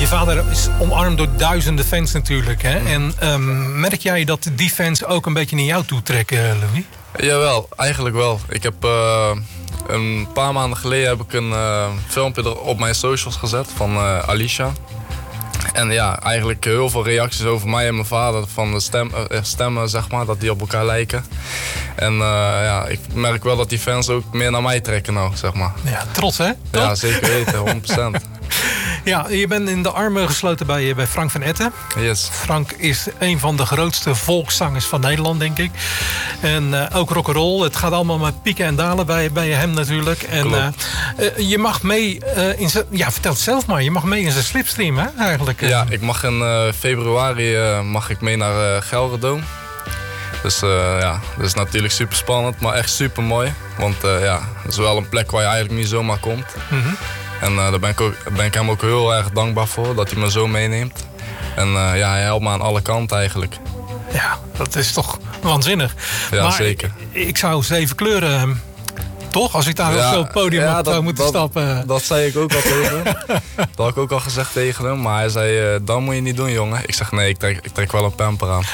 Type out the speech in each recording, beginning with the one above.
vader is omarmd door duizenden fans natuurlijk. Hè? En merk jij dat die fans ook een beetje naar jou toe trekken, Louis? Jawel, eigenlijk wel. Ik heb een paar maanden geleden heb ik een filmpje er op mijn socials gezet van Alicia. En ja, eigenlijk heel veel reacties over mij en mijn vader van de stemmen, zeg maar, dat die op elkaar lijken. En ja, ik merk wel dat die fans ook meer naar mij trekken nou, zeg maar. Ja, trots hè? Toch? Ja, zeker weten, 100%. Ja, je bent in de armen gesloten bij Frank van Etten. Yes. Frank is een van de grootste volkszangers van Nederland, denk ik. En ook rock'n'roll. Het gaat allemaal met pieken en dalen bij hem natuurlijk. En je mag mee in zijn... Ja, vertel het zelf maar. Je mag mee in zijn slipstream, hè, eigenlijk. Ja, ik mag in februari mag ik mee naar Gelredome. Dus ja, dat is natuurlijk super spannend, maar echt super mooi. Want ja, het is wel een plek waar je eigenlijk niet zomaar komt. Mm-hmm. En daar ben ik hem ook heel erg dankbaar voor, dat hij me zo meeneemt. En ja, hij helpt me aan alle kanten eigenlijk. Ja, dat is toch waanzinnig. Ja, maar zeker. Ik zou 7 kleuren... Toch? Als ik daar op zo'n podium op zou moeten stappen. Dat zei ik ook al tegen hem. Dat had ik ook al gezegd tegen hem. Maar hij zei, dat moet je niet doen, jongen. Ik zeg, nee, ik trek wel een pamper aan.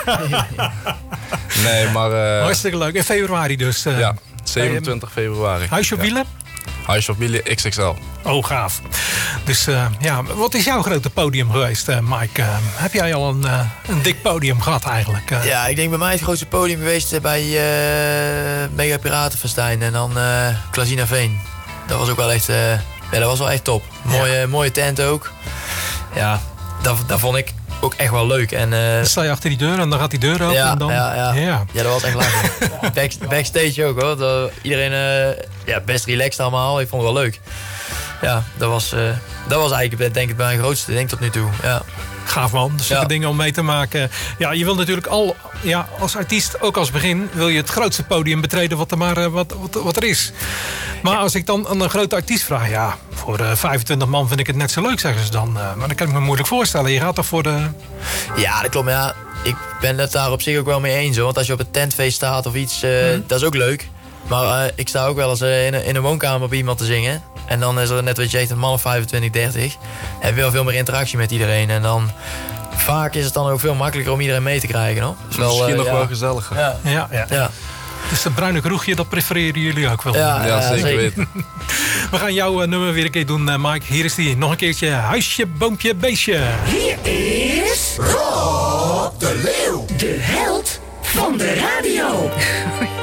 Nee, maar... hartstikke leuk. In februari dus. Ja, 27 februari. Huisje op wielen? Huisje op wielen XXL. Oh, gaaf. Dus ja, wat is jouw grote podium geweest, Mike? Heb jij al een dik podium gehad eigenlijk? Ja, ik denk bij mij het grootste podium geweest bij Mega Piratenfestijn en dan Klazina Veen. Dat was ook wel echt, dat was wel echt top. Mooie tent ook. Ja, dat vond ik ook echt wel leuk. En, dan sta je achter die deur en dan gaat die deur open. Ja, en dan... ja, dat was echt leuk. Backstage ook hoor. Iedereen best relaxed allemaal. Ik vond het wel leuk. Ja, dat was eigenlijk denk ik mijn grootste ding tot nu toe. Ja. Gaaf man, dus zulke dingen om mee te maken. Ja, je wil natuurlijk als artiest, ook als begin, wil je het grootste podium betreden wat er is. Maar als ik dan aan een grote artiest vraag, ja, voor 25 man vind ik het net zo leuk, zeggen ze dan. Maar dan kan ik me moeilijk voorstellen. Je gaat toch voor de... Ja, dat klopt. Ja, ik ben het daar op zich ook wel mee eens. Hoor. Want als je op een tentfeest staat of iets, dat is ook leuk. Maar ik sta ook wel eens in een woonkamer op iemand te zingen. En dan is er net wat je zegt, een man of 25, 30. Heb je wel veel meer interactie met iedereen. En dan vaak is het dan ook veel makkelijker om iedereen mee te krijgen. Hoor. Dus misschien nog wel gezelliger. Ja. Dus dat bruine kroegje, dat prefereren jullie ook wel? Ja, zeker weten. We gaan jouw nummer weer een keer doen, Mike. Hier is die. Nog een keertje. Huisje, boompje, beestje. Hier is Rob de Leeuw. De held van de radio.